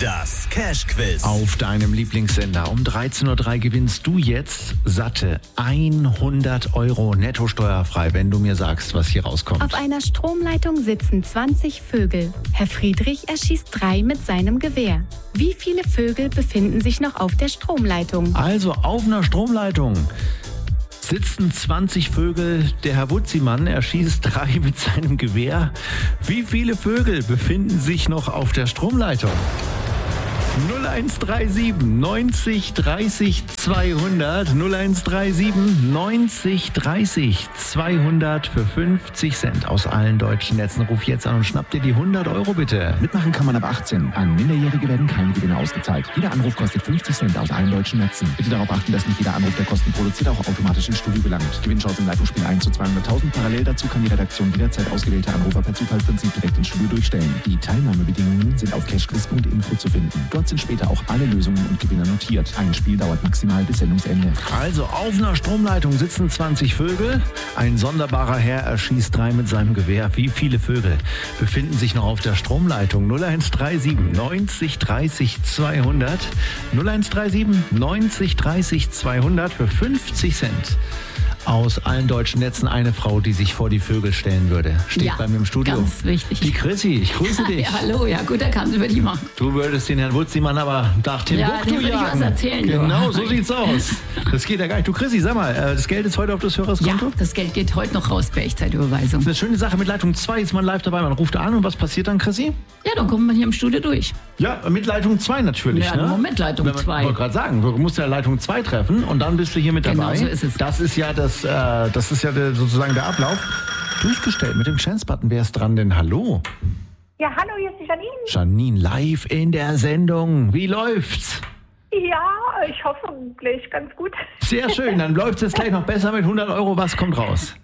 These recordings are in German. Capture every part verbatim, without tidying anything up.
Das Cash-Quiz. Auf deinem Lieblingssender. Um dreizehn Uhr drei gewinnst du jetzt satte hundert Euro netto steuerfrei, wenn du mir sagst, was hier rauskommt. Auf einer Stromleitung sitzen zwanzig Vögel. Herr Friedrich erschießt drei mit seinem Gewehr. Wie viele Vögel befinden sich noch auf der Stromleitung? Also auf einer Stromleitung sitzen zwanzig Vögel. Der Herr Wutzimann erschießt drei mit seinem Gewehr. Wie viele Vögel befinden sich noch auf der Stromleitung? null eins drei sieben neunzig dreißig zweihundert null eins drei sieben neunzig dreißig zweihundert für fünfzig Cent aus allen deutschen Netzen. Ruf jetzt an und schnapp dir die hundert Euro bitte. Mitmachen kann man ab achtzehn. An Minderjährige werden keine Gewinne ausgezahlt. Jeder Anruf kostet fünfzig Cent aus allen deutschen Netzen. Bitte darauf achten, dass nicht jeder Anruf, der Kosten produziert, auch automatisch ins Studio gelangt. Gewinnchance im Leitungsspiel eins zu zweihunderttausend. Parallel dazu kann die Redaktion jederzeit ausgewählte Anrufer per Zufallsprinzip direkt ins Studio durchstellen. Die Teilnahmebedingungen sind auf cashquiz punkt info zu finden. Dort sind später auch alle Lösungen und Gewinner notiert. Ein Spiel dauert maximal bis Sendungsende. Also auf einer Stromleitung sitzen zwanzig Vögel. Ein sonderbarer Herr erschießt drei mit seinem Gewehr. Wie viele Vögel befinden sich noch auf der Stromleitung? null eins drei sieben neunzig dreißig zweihundert null eins drei sieben neunzig dreißig zweihundert für fünfzig Cent. Aus allen deutschen Netzen eine Frau, die sich vor die Vögel stellen würde. Steht ja, bei mir im Studio. Ganz wichtig. Die Chrissy, ich grüße dich. Ja, hallo, ja gut erkannt, über die machen. Du würdest den Herrn Wutzimann aber nach Timbuktu ja, jagen. Ja, ich was erzählen. Genau, du. so sieht's aus. Das geht ja gar nicht. Du Chrissy, sag mal, das Geld ist heute auf das Hörerskonto? Ja, das Geld geht heute noch raus per Echtzeitüberweisung. Das ist eine schöne Sache. Mit Leitung zwei ist man live dabei. Man ruft an und was passiert dann, Chrissy? Ja, dann kommt man hier im Studio durch. Ja, mit Leitung zwei natürlich. Ja, ne? Moment, Leitung zwei. Ich wollte gerade sagen, du musst ja Leitung zwei treffen und dann bist du hier mit dabei. Genau, so ist es. Das ist ja, das, äh, das ist ja der, sozusagen der Ablauf. Durchgestellt mit dem Chance-Button. Wer ist dran denn? Hallo? Ja, hallo, hier ist die Janine. Janine, live in der Sendung. Wie läuft's? Ja, ich hoffe gleich ganz gut. Sehr schön, dann läuft's jetzt gleich noch besser mit hundert Euro. Was kommt raus?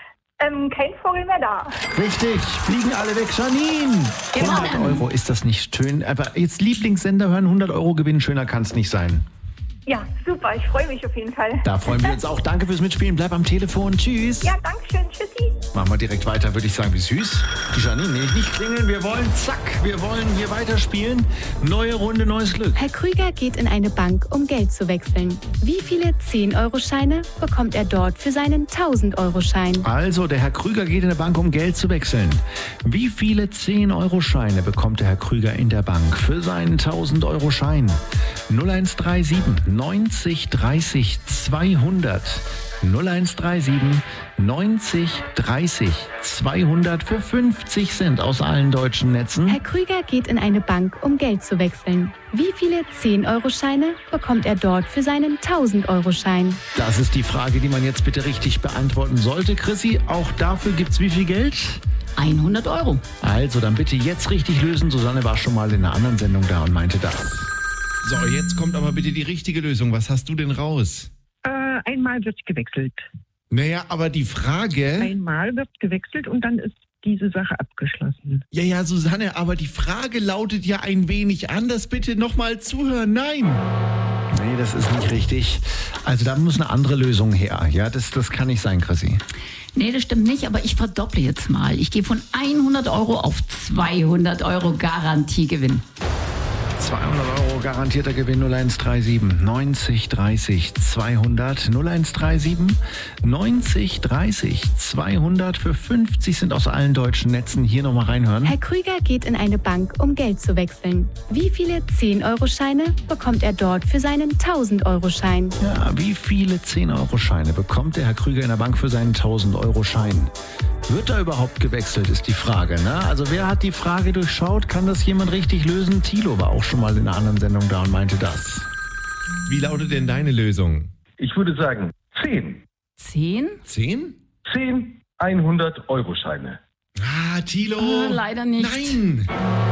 Ähm, kein Vogel mehr da. Richtig, fliegen alle weg. Janine, hundert Euro, ist das nicht schön? Aber jetzt Lieblingssender hören, hundert Euro gewinnen, schöner kann's nicht sein. Ja, super, ich freue mich auf jeden Fall. Da freuen wir uns auch. Danke fürs Mitspielen. Bleib am Telefon. Tschüss. Ja, danke schön. Tschüssi. Machen wir direkt weiter, würde ich sagen. Wie süß. Die Janine, nee, nicht klingeln. Wir wollen, zack, wir wollen hier weiterspielen. Neue Runde, neues Glück. Herr Krüger geht in eine Bank, um Geld zu wechseln. Wie viele zehn Euro Scheine bekommt er dort für seinen tausend Euro Schein? Also, der Herr Krüger geht in eine Bank, um Geld zu wechseln. Wie viele zehn Euro Scheine bekommt der Herr Krüger in der Bank für seinen tausend Euro Schein? null eins drei sieben neunzig dreißig zweihundert null eins drei sieben neunzig dreißig zweihundert für fünfzig Cent aus allen deutschen Netzen. Herr Krüger geht in eine Bank, um Geld zu wechseln. Wie viele zehn Euro Scheine bekommt er dort für seinen tausend Euro Schein? Das ist die Frage, die man jetzt bitte richtig beantworten sollte. Chrissy, auch dafür gibt's wie viel Geld? hundert Euro. Also, dann bitte jetzt richtig lösen. Susanne war schon mal in einer anderen Sendung da und meinte das. So, jetzt kommt aber bitte die richtige Lösung. Was hast du denn raus? Äh, einmal wird gewechselt. Naja, aber die Frage... Einmal wird gewechselt und dann ist diese Sache abgeschlossen. Ja, ja, Susanne, aber die Frage lautet ja ein wenig anders. Bitte nochmal zuhören. Nein! Nee, das ist nicht richtig. Also da muss eine andere Lösung her. Ja, das, das kann nicht sein, Chrissy. Nee, das stimmt nicht, aber ich verdopple jetzt mal. Ich gehe von hundert Euro auf zweihundert Euro Garantiegewinn. zweihundert Euro garantierter Gewinn. Null eins drei sieben neunzig dreißig zweihundert null eins drei sieben neunzig dreißig zweihundert für fünfzig sind aus allen deutschen Netzen. Hier nochmal reinhören. Herr Krüger geht in eine Bank, um Geld zu wechseln. Wie viele zehn Euro Scheine bekommt er dort für seinen tausend Euro Schein? Ja, wie viele zehn Euro Scheine bekommt der Herr Krüger in der Bank für seinen tausend Euro Schein? Wird da überhaupt gewechselt, ist die Frage. Ne? Also wer hat die Frage durchschaut? Kann das jemand richtig lösen? Thilo war auch schon mal in einer anderen Sendung da und meinte das. Wie lautet denn deine Lösung? Ich würde sagen zehn. Zehn? Zehn? zehn hundert Euro Scheine. Ah, Thilo. Ah, leider nicht. Nein.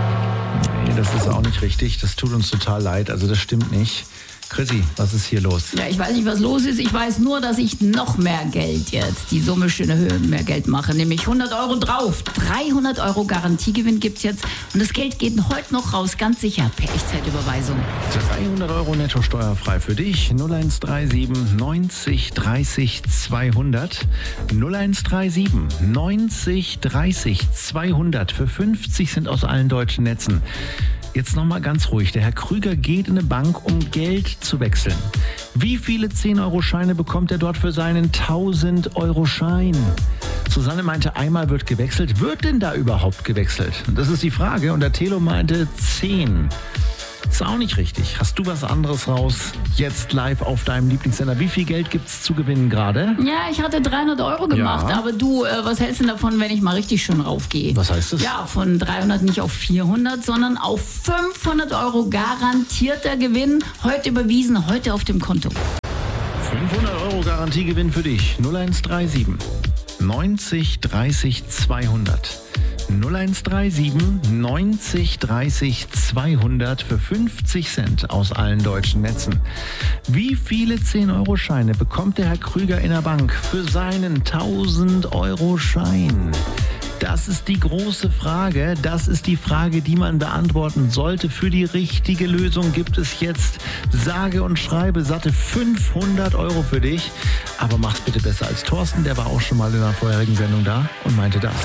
Nee, das ist auch nicht richtig. Das tut uns total leid. Also das stimmt nicht. Chrissy, was ist hier los? Ja, ich weiß nicht, was los ist. Ich weiß nur, dass ich noch mehr Geld jetzt, die Summe schön erhöhen, mehr Geld mache. Nämlich hundert Euro drauf. dreihundert Euro Garantiegewinn gibt's jetzt. Und das Geld geht heute noch raus, ganz sicher, per Echtzeitüberweisung. dreihundert Euro netto steuerfrei für dich. null eins drei sieben neunzig dreißig zweihundert null eins drei sieben neunzig dreißig zweihundert für fünfzig sind aus allen deutschen Netzen. Jetzt nochmal ganz ruhig. Der Herr Krüger geht in eine Bank, um Geld zu wechseln. Wie viele zehn-Euro-Scheine bekommt er dort für seinen tausend-Euro-Schein? Susanne meinte, einmal wird gewechselt. Wird denn da überhaupt gewechselt? Das ist die Frage. Und der Thelo meinte zehn. Ist auch nicht richtig. Hast du was anderes raus? Jetzt live auf deinem Lieblingssender. Wie viel Geld gibt's zu gewinnen gerade? Ja, ich hatte dreihundert Euro gemacht, Ja. aber du, äh, was hältst du denn davon, wenn ich mal richtig schön raufgehe? Was heißt das? Ja, von dreihundert nicht auf vierhundert, sondern auf fünfhundert Euro garantierter Gewinn. Heute überwiesen, heute auf dem Konto. fünfhundert Euro Garantiegewinn für dich. null eins drei sieben neunzig dreißig zweihundert. null eins drei sieben neunzig dreißig zweihundert für fünfzig Cent aus allen deutschen Netzen. Wie viele zehn-Euro-Scheine bekommt der Herr Krüger in der Bank für seinen tausend-Euro-Schein? Das ist die große Frage. Das ist die Frage, die man beantworten sollte. Für die richtige Lösung gibt es jetzt sage und schreibe satte fünfhundert Euro für dich. Aber mach's bitte besser als Thorsten. Der war auch schon mal in einer vorherigen Sendung da und meinte das.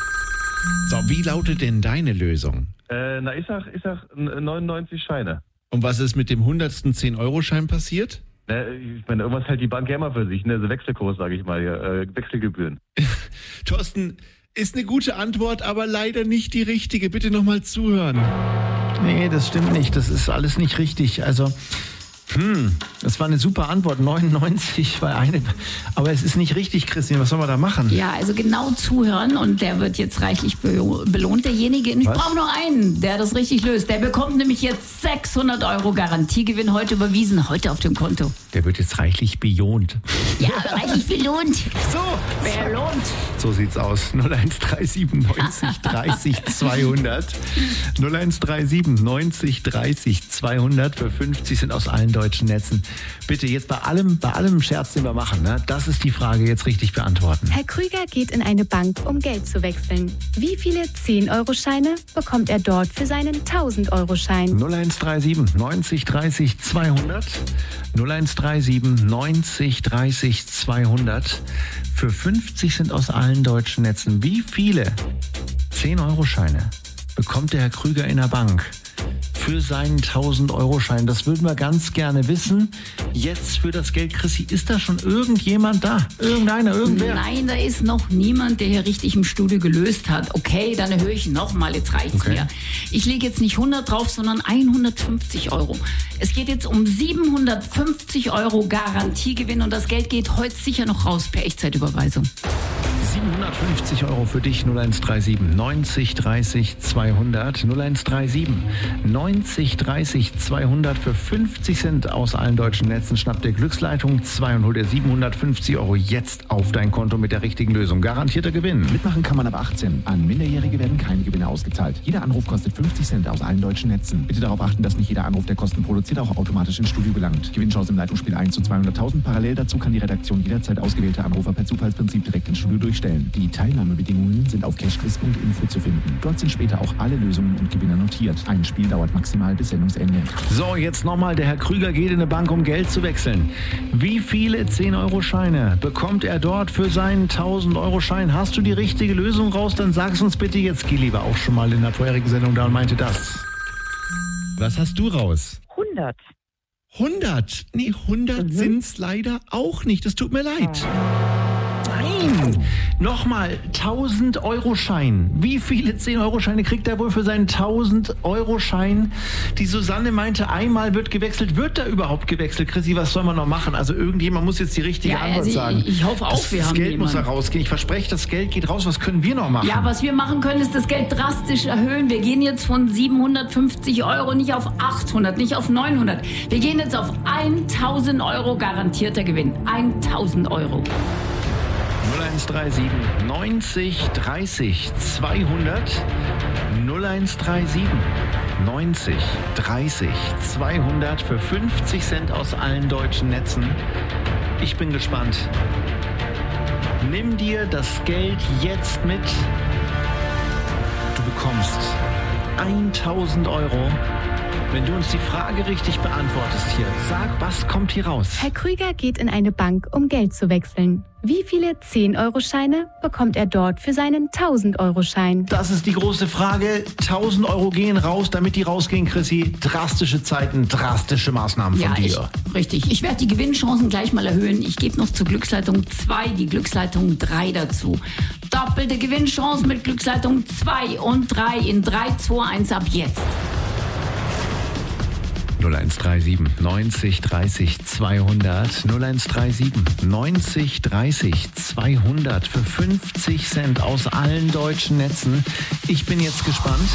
So, wie lautet denn deine Lösung? Äh, na, ich sag, ich sag neunundneunzig Scheine. Und was ist mit dem hundertsten zehn-Euro-Schein passiert? Ne, ich meine, irgendwas hält die Bank ja immer für sich, ne? So Wechselkurs, sage ich mal, hier, äh, Wechselgebühren. Thorsten, ist eine gute Antwort, aber leider nicht die richtige. Bitte nochmal zuhören. Nee, das stimmt nicht. Das ist alles nicht richtig. Also, hm, das war eine super Antwort. neunundneunzig war eine. Aber es ist nicht richtig, Christine. Was soll man da machen? Ja, also genau zuhören und der wird jetzt reichlich be- belohnt, derjenige. Und ich Was? brauche nur einen, der das richtig löst. Der bekommt nämlich jetzt sechshundert Euro Garantiegewinn heute überwiesen, heute auf dem Konto. Der wird jetzt reichlich belohnt. Ja, reichlich belohnt. So, Belohnt. so sieht's aus. null eins drei sieben neunzig dreißig zweihundert. null eins drei sieben neunzig dreißig zweihundert für fünfzig sind aus allen deutschen Netzen. Bitte jetzt bei allem, bei allem Scherz, den wir machen, ne? Das ist die Frage, jetzt richtig beantworten. Herr Krüger geht in eine Bank, um Geld zu wechseln. Wie viele zehn-Euro-Scheine bekommt er dort für seinen tausend-Euro-Schein? null eins drei sieben neunzig dreißig zweihundert. null eins drei sieben neunzig dreißig zweihundert. Für fünfzig sind aus allen deutschen Netzen. Wie viele zehn-Euro-Scheine bekommt der Herr Krüger in der Bank für seinen tausend-Euro-Schein? Das würden wir ganz gerne wissen. Jetzt für das Geld, Chrissy, ist da schon irgendjemand da? Irgendeiner, irgendwer? Nein, da ist noch niemand, der hier richtig im Studio gelöst hat. Okay, dann erhöhe ich nochmal, jetzt reicht's Okay. mir. Ich lege jetzt nicht hundert drauf, sondern hundertfünfzig Euro. Es geht jetzt um siebenhundertfünfzig Euro Garantiegewinn und das Geld geht heute sicher noch raus per Echtzeitüberweisung. siebenhundertfünfzig Euro für dich, null eins drei sieben neunzig dreißig zweihundert. null eins drei sieben neunzig dreißig zweihundert für fünfzig Cent aus allen deutschen Netzen. Schnapp dir Glücksleitung zwei und hol dir siebenhundertfünfzig Euro jetzt auf dein Konto mit der richtigen Lösung. Garantierter Gewinn. Mitmachen kann man ab achtzehn. An Minderjährige werden keine Gewinne ausgezahlt. Jeder Anruf kostet fünfzig Cent aus allen deutschen Netzen. Bitte darauf achten, dass nicht jeder Anruf, der Kosten produziert, auch automatisch ins Studio gelangt. Gewinnchance im Leitungsspiel eins zu zweihunderttausend. Parallel dazu kann die Redaktion jederzeit ausgewählte Anrufer per Zufallsprinzip direkt ins Studio durchstellen. Die Teilnahmebedingungen sind auf cashquiz punkt info zu finden. Dort sind später auch alle Lösungen und Gewinner notiert. Ein Spiel dauert maximal bis Sendungsende. So, jetzt nochmal. Der Herr Krüger geht in eine Bank, um Geld zu wechseln. Wie viele zehn-Euro-Scheine bekommt er dort für seinen tausend-Euro-Schein? Hast du die richtige Lösung raus? Dann sag's uns bitte jetzt. Gili war auch schon mal in der vorherigen Sendung da und meinte das. Was hast du raus? hundert. hundert? Nee, hundert Mhm. sind's leider auch nicht. Das tut mir leid. Nein! Nochmal, tausend-Euro-Schein. Wie viele zehn-Euro-Scheine kriegt er wohl für seinen tausend-Euro-Schein? Die Susanne meinte, einmal wird gewechselt. Wird da überhaupt gewechselt? Chrissy, was soll man noch machen? Also irgendjemand muss jetzt die richtige Ja, Antwort also sagen. ich- ich hoffe auch, das, wir das haben Geld muss da jemanden. rausgehen. Ich verspreche, das Geld geht raus. Was können wir noch machen? Ja, was wir machen können, ist das Geld drastisch erhöhen. Wir gehen jetzt von siebenhundertfünfzig Euro nicht auf achthundert, nicht auf neunhundert. Wir gehen jetzt auf tausend Euro garantierter Gewinn. tausend Euro. null eins drei sieben neunzig dreißig zweihundert. null eins drei sieben neunzig dreißig zweihundert für fünfzig Cent aus allen deutschen Netzen. Ich bin gespannt. Nimm dir das Geld jetzt mit. Du bekommst tausend Euro Wenn du uns die Frage richtig beantwortest hier, sag, was kommt hier raus? Herr Krüger geht in eine Bank, um Geld zu wechseln. Wie viele zehn-Euro-Scheine bekommt er dort für seinen tausend-Euro-Schein? Das ist die große Frage. tausend Euro gehen raus, damit die rausgehen, Chrissy. Drastische Zeiten, drastische Maßnahmen von ja, dir. Ich, richtig. Ich werde die Gewinnchancen gleich mal erhöhen. Ich gebe noch zur Glücksleitung zwei die Glücksleitung drei dazu. Doppelte Gewinnchance mit Glücksleitung zwei und drei in drei, zwei, eins ab jetzt. null eins drei sieben neunzig dreißig zweihundert null eins drei sieben neunzig dreißig zweihundert für fünfzig Cent aus allen deutschen Netzen. Ich bin jetzt gespannt.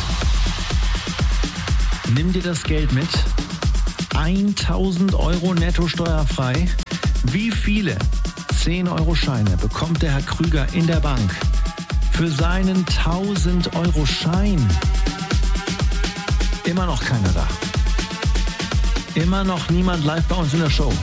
Nimm dir das Geld mit. tausend Euro netto steuerfrei. Wie viele zehn-Euro-Scheine bekommt der Herr Krüger in der Bank für seinen tausend Euro Schein? Immer noch keiner da. Immer noch niemand live bei uns in der Show.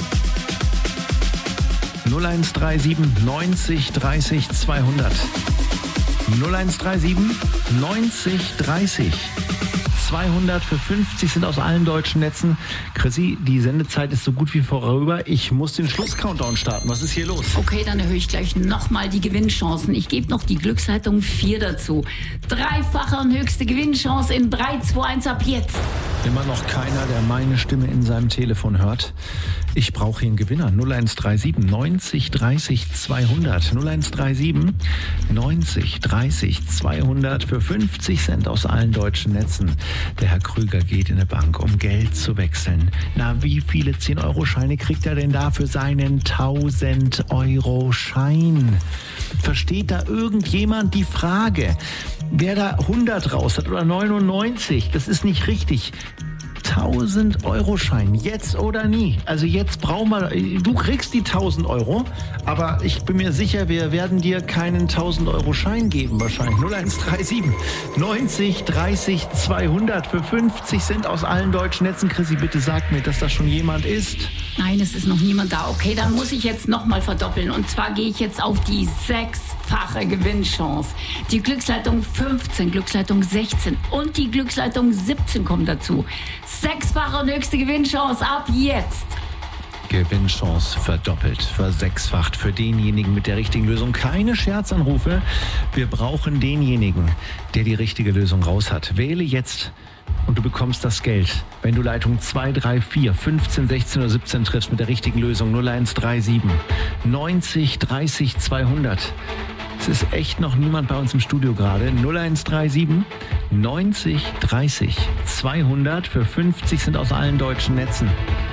null eins drei sieben neunzig dreißig zweihundert null eins drei sieben neunzig dreißig zweihundert für fünfzig sind aus allen deutschen Netzen. Chrissy, die Sendezeit ist so gut wie vorüber. Ich muss den Schluss-Countdown starten. Was ist hier los? Okay, dann erhöhe ich gleich nochmal die Gewinnchancen. Ich gebe noch die Glücksleitung vier dazu. Dreifache und höchste Gewinnchance in drei, zwei, eins ab jetzt. Immer noch keiner, der meine Stimme in seinem Telefon hört. Ich brauche hier einen Gewinner. null eins drei sieben neunzig dreißig zweihundert null eins drei sieben neunzig dreißig zweihundert für fünfzig Cent aus allen deutschen Netzen. Der Herr Krüger geht in eine Bank, um Geld zu wechseln. Na, wie viele zehn-Euro-Scheine kriegt er denn da für seinen tausend-Euro-Schein? Versteht da irgendjemand die Frage? Wer da hundert raus hat oder neunundneunzig, das ist nicht richtig. tausend-Euro-Schein, jetzt oder nie. Also jetzt brauchen wir, du kriegst die tausend Euro, aber ich bin mir sicher, wir werden dir keinen tausend-Euro-Schein geben wahrscheinlich. null eins drei sieben neunzig dreißig zweihundert für fünfzig Cent aus allen deutschen Netzen. Chrissy, bitte sag mir, dass das schon jemand ist. Nein, es ist noch niemand da. Okay, dann muss ich jetzt nochmal verdoppeln. Und zwar gehe ich jetzt auf die sechsfache Gewinnchance. Die Glücksleitung fünfzehn, Glücksleitung sechzehn und die Glücksleitung siebzehn kommen dazu. Sechsfache und höchste Gewinnchance ab jetzt. Gewinnchance verdoppelt, versechsfacht für denjenigen mit der richtigen Lösung. Keine Scherzanrufe. Wir brauchen denjenigen, der die richtige Lösung raus hat. Wähle jetzt und du bekommst das Geld, wenn du Leitung zwei, drei, vier, fünfzehn, sechzehn oder siebzehn triffst mit der richtigen Lösung. null eins drei sieben neunzig dreißig zweihundert. Es ist echt noch niemand bei uns im Studio gerade. null eins drei sieben neunzig dreißig zweihundert für fünfzig sind aus allen deutschen Netzen.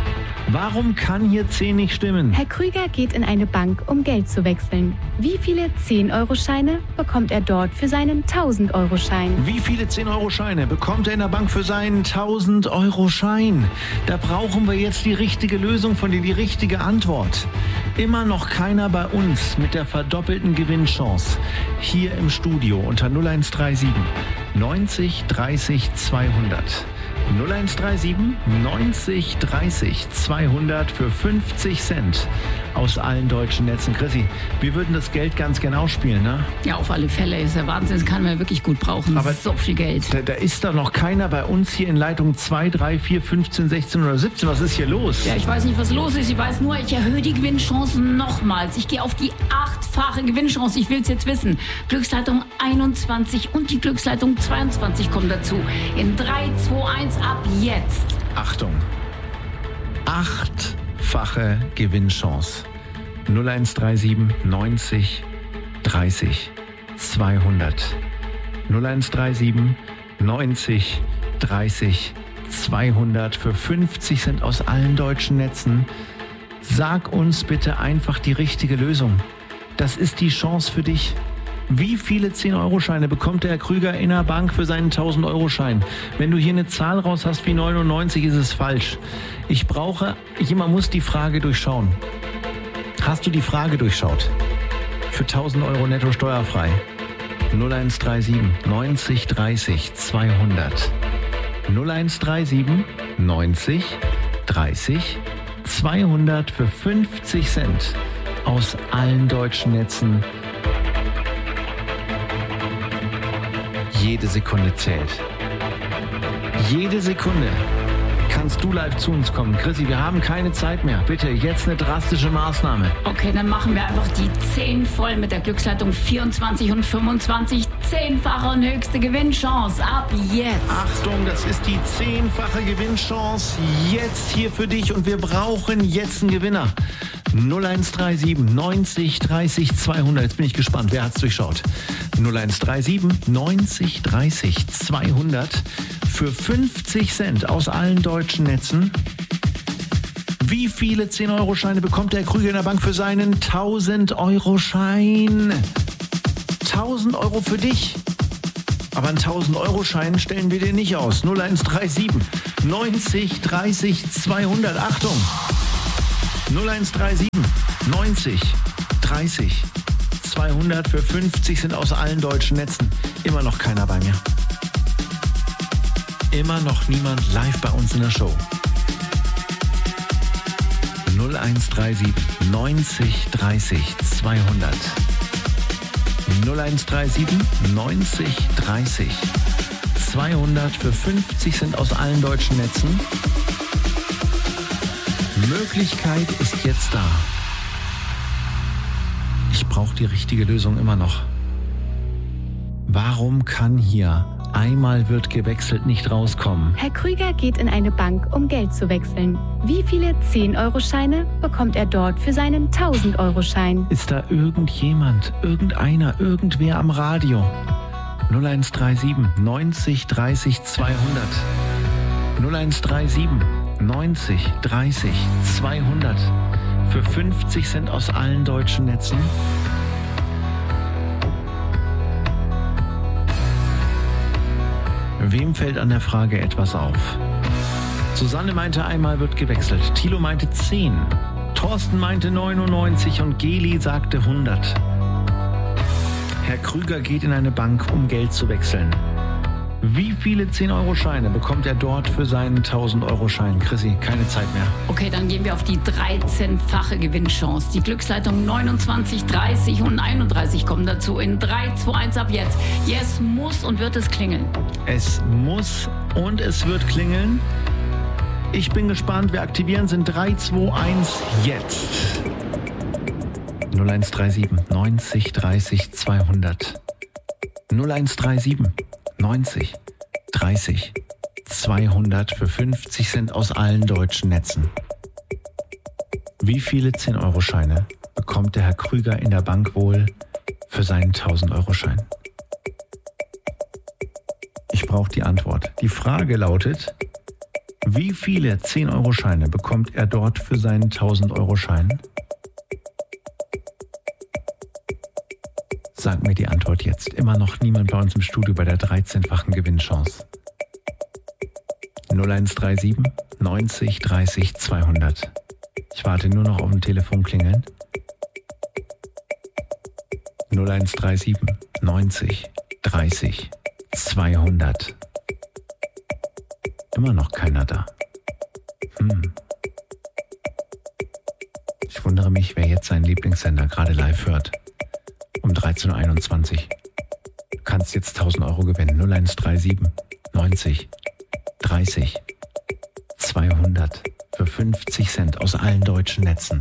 Warum kann hier zehn nicht stimmen? Herr Krüger geht in eine Bank, um Geld zu wechseln. Wie viele zehn-Euro-Scheine bekommt er dort für seinen tausend-Euro-Schein? Wie viele zehn-Euro-Scheine bekommt er in der Bank für seinen tausend-Euro-Schein? Da brauchen wir jetzt die richtige Lösung von dir, die richtige Antwort. Immer noch keiner bei uns mit der verdoppelten Gewinnchance. Hier im Studio unter null eins drei sieben neunzig dreißig zweihundert null eins drei sieben neunzig dreißig zweihundert für fünfzig Cent aus allen deutschen Netzen. Chrissy, wir würden das Geld ganz genau spielen, ne? Ja, auf alle Fälle. Ist der Wahnsinn. Das kann man ja wirklich gut brauchen. Aber so viel Geld. Da, da ist doch noch keiner bei uns hier in Leitung zwei, drei, vier, fünfzehn, sechzehn oder siebzehn. Was ist hier los? Ja, ich weiß nicht, was los ist. Ich weiß nur, ich erhöhe die Gewinnchancen nochmals. Ich gehe auf die achtfache Gewinnchance. Ich will es jetzt wissen. Glücksleitung einundzwanzig und die Glücksleitung zweiundzwanzig kommen dazu. In drei, zwei, eins ab jetzt. Achtung. Achtfache Gewinnchance. null eins drei sieben neunzig dreißig zweihundert null eins drei sieben neunzig dreißig zweihundert für fünfzig Cent aus allen deutschen Netzen. Sag uns bitte einfach die richtige Lösung. Das ist die Chance für dich. Wie viele zehn-Euro-Scheine bekommt der Herr Krüger in der Bank für seinen tausend-Euro-Schein? Wenn du hier eine Zahl raus hast wie neunundneunzig, ist es falsch. Ich brauche, jemand muss die Frage durchschauen. Hast du die Frage durchschaut? Für tausend Euro netto steuerfrei. null eins drei sieben neunzig dreißig zweihundert null eins drei sieben neunzig dreißig zweihundert für fünfzig Cent aus allen deutschen Netzen. Jede Sekunde zählt. Jede Sekunde. kannst du live zu uns kommen. Chrissy, wir haben keine Zeit mehr. Bitte, jetzt eine drastische Maßnahme. Okay, dann machen wir einfach die zehn voll mit der Glücksleitung vierundzwanzig und fünfundzwanzig. Zehnfache und höchste Gewinnchance. Ab jetzt. Achtung, das ist die zehnfache Gewinnchance jetzt hier für dich und wir brauchen jetzt einen Gewinner. null eins drei sieben neunzig dreißig zweihundert. Jetzt bin ich gespannt, wer hat's durchschaut? null eins drei sieben neunzig dreißig zweihundert für fünfzig Cent aus allen deutschen Netzen. Wie viele zehn-Euro-Scheine bekommt der Krüger in der Bank für seinen tausend-Euro-Schein? tausend Euro für dich. Aber einen tausend-Euro-Schein stellen wir dir nicht aus. null eins drei sieben neunzig dreißig zweihundert. Achtung! null eins drei sieben neunzig dreißig zweihundert für fünfzig sind aus allen deutschen Netzen. Immer noch keiner bei mir. Immer noch niemand live bei uns in der Show. null eins drei sieben neunzig dreißig zweihundert. null eins drei sieben neunzig dreißig zweihundert für fünfzig sind aus allen deutschen Netzen. Möglichkeit ist jetzt da. Ich brauche die richtige Lösung immer noch. Warum kann hier einmal wird gewechselt nicht rauskommen? Herr Krüger geht in eine Bank, um Geld zu wechseln. Wie viele zehn-Euro-Scheine bekommt er dort für seinen tausend-Euro-Schein? Ist da irgendjemand, irgendeiner, irgendwer am Radio? null eins drei sieben neunzig dreißig zweihundert. null eins drei sieben neunzig dreißig zweihundert für fünfzig Cent aus allen deutschen Netzen. Wem fällt an der Frage etwas auf? Susanne meinte, einmal wird gewechselt. Thilo meinte zehn. Thorsten meinte neunundneunzig und Geli sagte hundert. Herr Krüger geht in eine Bank, um Geld zu wechseln. Wie viele zehn-Euro-Scheine bekommt er dort für seinen tausend-Euro-Schein? Chrissy, keine Zeit mehr. Okay, dann gehen wir auf die dreizehnfache Gewinnchance. Die Glücksleitung neunundzwanzig, dreißig und einunddreißig kommen dazu. In drei, zwei, eins ab jetzt. Yes, muss und wird es klingeln. Es muss und es wird klingeln. Ich bin gespannt. Wir aktivieren sind drei, zwei, eins jetzt. null eins drei sieben neunzig dreißig zweihundert. null eins drei sieben neunzig dreißig zweihundert für fünfzig Cent aus allen deutschen Netzen. Wie viele zehn-Euro-Scheine bekommt der Herr Krüger in der Bank wohl für seinen tausend-Euro-Schein? Ich brauche die Antwort. Die Frage lautet, wie viele zehn-Euro-Scheine bekommt er dort für seinen tausend-Euro-Schein? Sag mir die Antwort jetzt. Immer noch niemand bei uns im Studio bei der dreizehnfachen Gewinnchance. null eins drei sieben neunzig dreißig zweihundert. Ich warte nur noch auf ein Telefon klingeln. null eins drei sieben neunzig dreißig zweihundert. Immer noch keiner da. Hm. Ich wundere mich, wer jetzt seinen Lieblingssender gerade live hört. Um dreizehn Uhr einundzwanzig. Du kannst jetzt tausend Euro gewinnen. null eins drei sieben neunzig dreißig zweihundert für fünfzig Cent aus allen deutschen Netzen.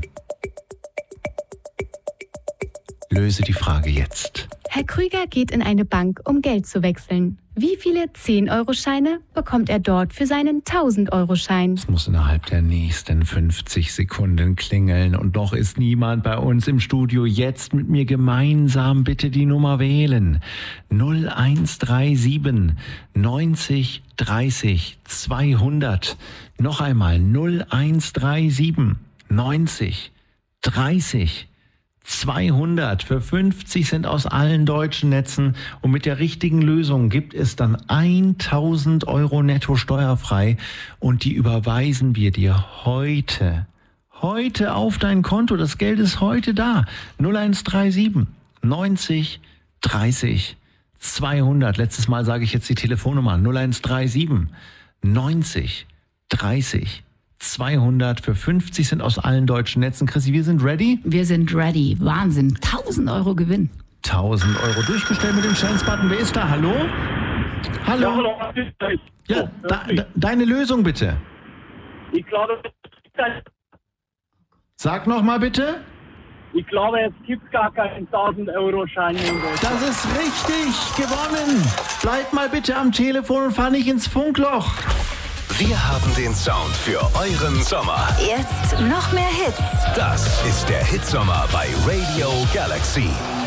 Löse die Frage jetzt. Herr Krüger geht in eine Bank, um Geld zu wechseln. Wie viele zehn-Euro-Scheine bekommt er dort für seinen tausend-Euro-Schein? Es muss innerhalb der nächsten fünfzig Sekunden klingeln und doch ist niemand bei uns im Studio. Jetzt mit mir gemeinsam bitte die Nummer wählen. null eins drei sieben neunzig dreißig zweihundert. Noch einmal null eins drei sieben neunzig dreißig zweihundert für fünfzig Cent aus allen deutschen Netzen und mit der richtigen Lösung gibt es dann tausend Euro netto steuerfrei und die überweisen wir dir heute, heute auf dein Konto. Das Geld ist heute da. null eins drei sieben neunzig dreißig zweihundert. Letztes Mal sage ich jetzt die Telefonnummer null eins drei sieben neunzig dreißig zweihundert für fünfzig Cent aus allen deutschen Netzen. Chrissy, wir sind ready? Wir sind ready. Wahnsinn. tausend Euro Gewinn. tausend Euro durchgestellt mit dem Chance-Button. Wer ist da? Hallo? Hallo? Ja, da, da, deine Lösung bitte. Ich glaube, Sag noch mal bitte. ich glaube, es gibt gar keinen tausend-Euro-Schein in Deutschland. Das ist richtig, gewonnen. Bleib mal bitte am Telefon und fahr nicht ins Funkloch. Wir haben den Sound für euren Sommer. Jetzt noch mehr Hits. Das ist der Hitsommer bei Radio Galaxy.